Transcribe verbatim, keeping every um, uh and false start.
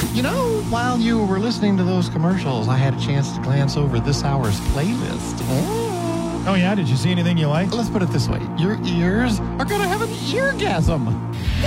You know, while you were listening to those commercials, I had a chance to glance over this hour's playlist. Oh, Oh, yeah? Did you see anything you liked? let's put it this way. Your ears are going to have an eargasm.